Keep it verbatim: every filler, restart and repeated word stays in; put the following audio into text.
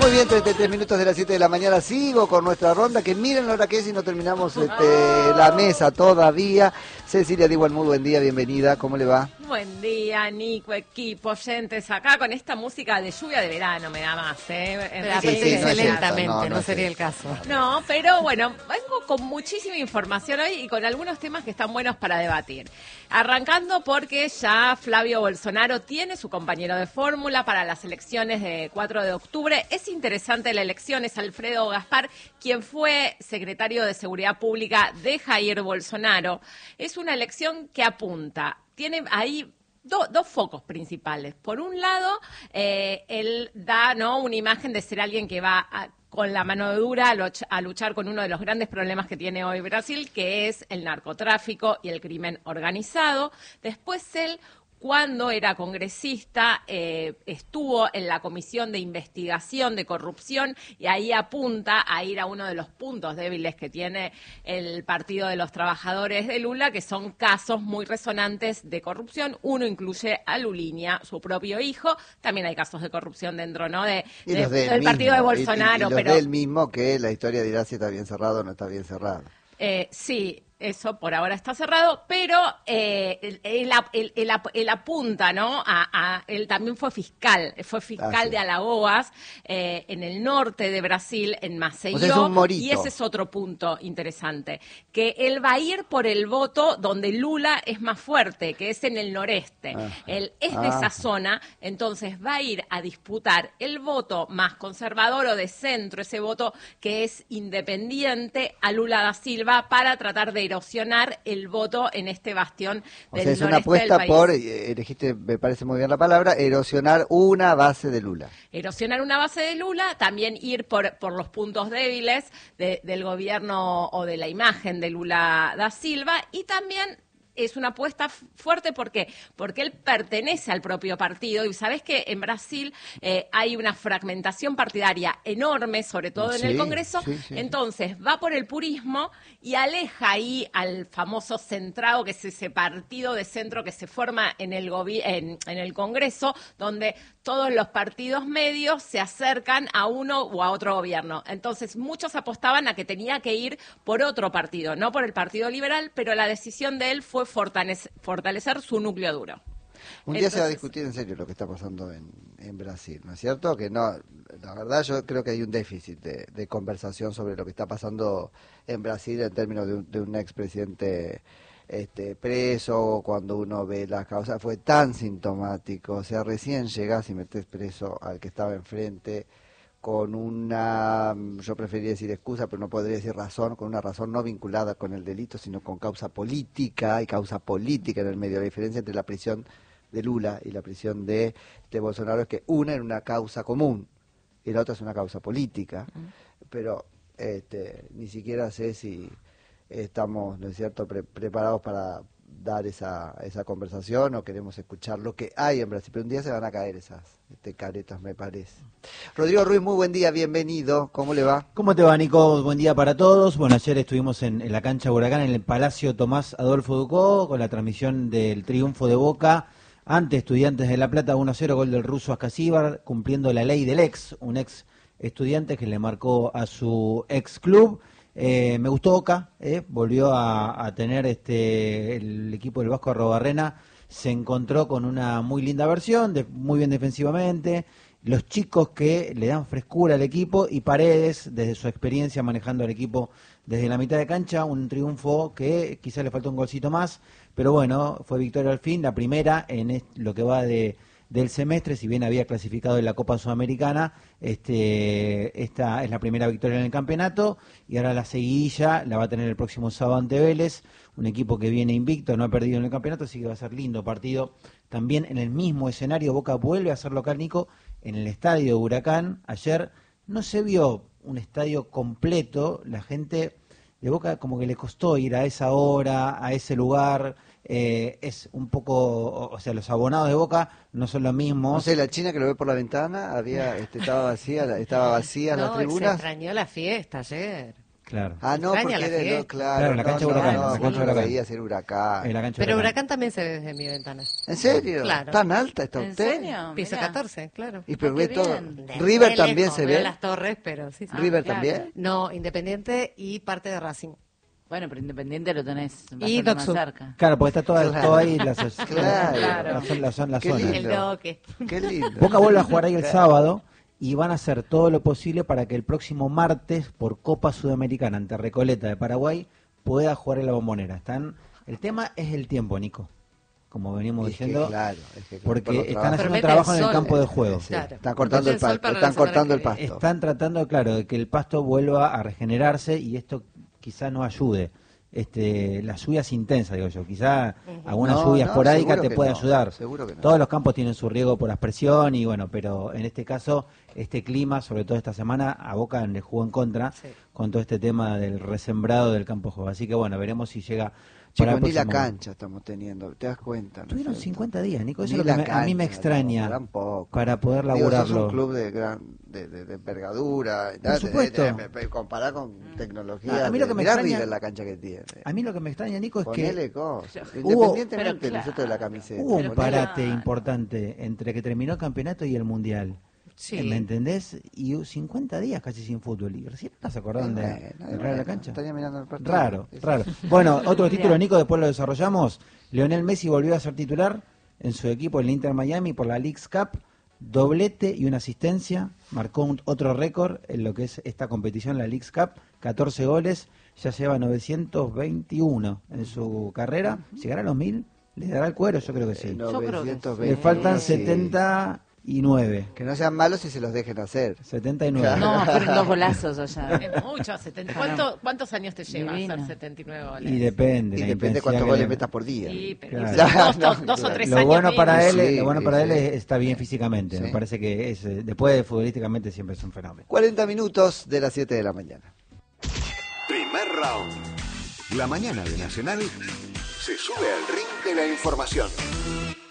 Muy bien, treinta y tres minutos de las siete de la mañana. Sigo con nuestra ronda, que miren la hora que es y no terminamos este, la mesa todavía. Cecilia Diwan, muy buen día, bienvenida, ¿cómo le va? Buen día, Nico, equipo, oyentes, acá con esta música de lluvia de verano me da más, ¿eh? Pero sí, sí, no es lentamente, no, no, no sería el caso. No, pero bueno, vengo con muchísima información hoy y con algunos temas que están buenos para debatir. Arrancando porque ya Flavio Bolsonaro tiene su compañero de fórmula para las elecciones de cuatro de octubre. Es interesante la elección, es Alfredo Gaspar, quien fue secretario de Seguridad Pública de Jair Bolsonaro. Es una elección que apunta, tiene ahí do, dos focos principales. Por un lado, eh, él da, ¿no?, una imagen de ser alguien que va a, con la mano dura a, a luchar con uno de los grandes problemas que tiene hoy Brasil, que es el narcotráfico y el crimen organizado. Después él, cuando era congresista, eh, estuvo en la Comisión de Investigación de Corrupción y ahí apunta a ir a uno de los puntos débiles que tiene el Partido de los Trabajadores de Lula, que son casos muy resonantes de corrupción. Uno incluye a Lulinha, su propio hijo. También hay casos de corrupción dentro, ¿no?, de, y de, los de del mismo, partido de Bolsonaro. Y, y, y los pero del mismo, que la historia dirá si está bien cerrado o no está bien cerrado. Eh, sí, eso por ahora está cerrado, pero eh, él, él, él, él, él apunta, ¿no? A, a, él también fue fiscal, fue fiscal ah, sí. de Alagoas, eh, en el norte de Brasil, en Maceió, o sea, es un morito. Y ese es otro punto interesante, que él va a ir por el voto donde Lula es más fuerte, que es en el noreste. Ah, él es ah, de esa zona, entonces va a ir a disputar el voto más conservador o de centro, ese voto que es independiente, a Lula da Silva, para tratar de erosionar el voto en este bastión del noreste del país. O sea, es una apuesta por, elegiste, me parece muy bien la palabra, erosionar una base de Lula. Erosionar una base de Lula, también ir por, por los puntos débiles de, del gobierno o de la imagen de Lula da Silva, y también es una apuesta fuerte. ¿Por qué? Porque él pertenece al propio partido y sabés que en Brasil eh, hay una fragmentación partidaria enorme, sobre todo sí, en el Congreso. Sí, sí, Entonces va por el purismo y aleja ahí al famoso centrado, que es ese partido de centro que se forma en el, gobi- en, en el Congreso, donde todos los partidos medios se acercan a uno o a otro gobierno. Entonces muchos apostaban a que tenía que ir por otro partido, no por el Partido Liberal, pero la decisión de él fue fortalecer, fortalecer su núcleo duro. Un día Entonces, se va a discutir en serio lo que está pasando en, en Brasil, ¿no es cierto? Que no, la verdad yo creo que hay un déficit de, de conversación sobre lo que está pasando en Brasil en términos de un, de un expresidente este, preso. Cuando uno ve las causas, fue tan sintomático, o sea, recién llegás y metés preso al que estaba enfrente con una, yo preferiría decir excusa, pero no podría decir razón, con una razón no vinculada con el delito, sino con causa política. Hay causa política en el medio. La diferencia entre la prisión de Lula y la prisión de, de Bolsonaro es que una era una causa común y la otra es una causa política, mm. pero este, ni siquiera sé si estamos, ¿no es cierto?, pre- preparados para dar esa esa conversación o queremos escuchar lo que hay en Brasil, pero un día se van a caer esas este, caretas, me parece. Rodrigo Ruiz, muy buen día, bienvenido, ¿cómo le va? ¿Cómo te va, Nico? Buen día para todos. Bueno, ayer estuvimos en, en la cancha Huracán, en el Palacio Tomás Adolfo Ducó, con la transmisión del triunfo de Boca ante Estudiantes de La Plata, uno a cero, gol del ruso Ascasíbar, cumpliendo la ley del ex, un ex estudiante que le marcó a su ex club. Eh, me gustó Boca, eh, volvió a, a tener este el equipo del Vasco Arrobarrena, se encontró con una muy linda versión, de, muy bien defensivamente, los chicos que le dan frescura al equipo y Paredes, desde su experiencia manejando al equipo desde la mitad de cancha, un triunfo que quizás le faltó un golcito más, pero bueno, fue victoria al fin, la primera en est- lo que va de del semestre, si bien había clasificado en la Copa Sudamericana, este, esta es la primera victoria en el campeonato y ahora la seguidilla la va a tener el próximo sábado ante Vélez, un equipo que viene invicto, no ha perdido en el campeonato, así que va a ser lindo partido. También en el mismo escenario, Boca vuelve a ser local, Nico, en el estadio de Huracán. Ayer no se vio un estadio completo, la gente de Boca como que le costó ir a esa hora, a ese lugar. Eh, es un poco, o sea, los abonados de Boca no son los mismos. No sé, la China que lo ve por la ventana, había, este, estaba vacía, estaba vacía no, las tribunas. Se extrañó la fiesta ayer. Claro. Ah, no, Extraña porque la era, Fiesta. no, claro, Claro, en la no, cancha no, Huracán, no, en la vos cancha no lo Huracán. veías en Huracán. En la cancha Pero Huracán. Huracán también se ve desde mi ventana. ¿En serio? Claro. ¿Tan alta está ¿En usted? serio? Piso Mirá. catorce, claro. Y pero Ah, ve qué todo. bien. De River re también lejos, se veo ve. las torres, pero sí, sí. River claro. también. No, Independiente y parte de Racing. Bueno, pero Independiente lo tenés Y bastante más Doxu. cerca. Claro, porque está toda, Claro. todo ahí la, la, Claro. la, zona- la zona- la Qué zona. lindo. El Doque. Qué lindo. Boca vuelve a jugar ahí el Claro. sábado y van a hacer todo lo posible para que el próximo martes, por Copa Sudamericana ante Recoleta de Paraguay, pueda jugar en la Bombonera. Están, el tema es el tiempo, Nico, como venimos Y es que diciendo, claro, es que porque por los están trabajos- haciendo un Mete trabajo el en el sol. campo de juego. Sí, Claro. están cortando Mete el el sol pasto, para la están semana cortando el que viene. pasto. Están tratando, claro, de que el pasto vuelva a regenerarse y esto quizás no ayude. Este, las lluvias intensas, digo yo, quizá alguna No, lluvia no, esporádica seguro te que puede no, ayudar. seguro que no. Todos los campos tienen su riesgo por aspersión y bueno, pero en este caso, este clima, sobre todo esta semana, a Boca le jugó en contra Sí. con todo este tema del resembrado del campo de juego. Así que bueno, veremos si llega Chicos, para el ni la próximo- cancha estamos teniendo, ¿te das cuenta? ¿no es Tuvieron cierto? cincuenta días, Nico, eso Ni es lo que la me- a mí me cancha, extraña no, tampoco. para poder Digo, sos laburarlo. un club de gran de, de, de envergadura, Por supuesto. comparar con tecnología. A mí lo que me mirá extraña- River la cancha que tiene. A mí lo que me extraña, Nico, es que Ponele cosas. Hubo- Independientemente pero nosotros de la camiseta. hubo un Pero parate claro. importante entre que terminó el campeonato y el mundial. Sí. ¿Me entendés? Y hubo cincuenta días casi sin fútbol. Y recién no se acordaron de, Bueno, de bueno, entrar a la cancha. estaría mirando el partido. Raro, Sí, sí. raro. Bueno, otro título, Nico, después lo desarrollamos. Lionel Messi volvió a ser titular en su equipo, el Inter Miami, por la Leagues Cup. Doblete y una asistencia. Marcó un- otro récord en lo que es esta competición, la Leagues Cup. catorce goles. Ya lleva novecientos veintiuno en su carrera. ¿Llegará a los mil? ¿Le dará el cuero? Yo creo que sí. Eh, Yo creo que sí. novecientos Le veinte, faltan sí. setenta y nueve. Que no sean malos y se los dejen hacer. setenta y nueve. No, fueron dos golazos allá. Es mucho, setenta. ¿Cuánto- ¿Cuántos años te lleva Divino. hacer setenta y nueve goles? Y depende. Y la depende intensidad cuántos que goles le- metas por día. Sí, pero Claro. dos, No, dos- dos o claro. tres Lo años bueno para él, mínimo. Sí, lo bueno para sí, él sí. es- está bien físicamente. Sí. Me parece que es eh, después de futbolísticamente siempre es un fenómeno. cuarenta minutos de las siete de la mañana. Primer round. La mañana de Nacional se sube al ring de la información.